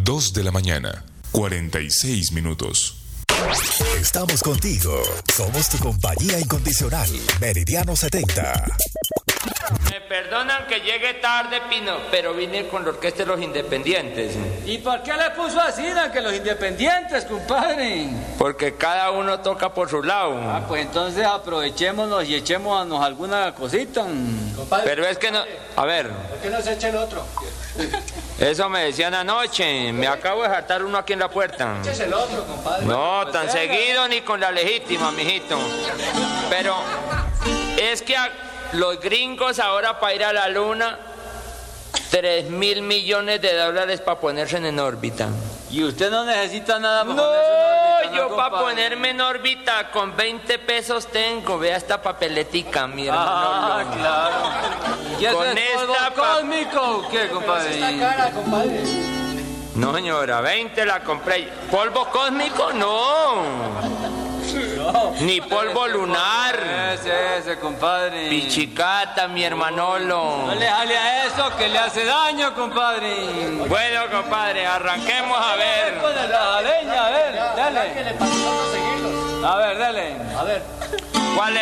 2 de la mañana, 46 minutos. Estamos contigo. Somos tu compañía incondicional. Meridiano 70. Me perdonan que llegue tarde, Pino, pero vine con la orquesta de los Independientes. ¿Y por qué le puso así, que los Independientes, compadre? Porque cada uno toca por su lado. Pues entonces aprovechémonos y echémonos alguna cosita. Compadre, pero es que no... A ver. ¿Por qué no se echa el otro? Eso me decían anoche. Me acabo de saltar uno aquí en la puerta. Échese el otro, compadre. No, tan seguido ni con la legítima, mijito. Pero es que los gringos ahora para ir a la luna, 3.000 millones de dólares para ponerse en órbita. ¿Y usted no necesita nada para ponerse en órbita? Yo para ponerme en órbita con 20 pesos tengo. Vea esta papeletica, mi hermano. Claro. ¿Y eso con es esta cósmico o qué, compadre? Esta cara, compadre. No, señora, 20 la compré. ¿Polvo cósmico? No. Ni polvo lunar. Ese, compadre. Pichicata, mi hermanolo. No le jale a eso, que le hace daño, compadre. Bueno, compadre, arranquemos a ver. Con la leña, a ver, dale. Que le pasó a seguirlos. A ver, dale. A ver. ¿Cuál es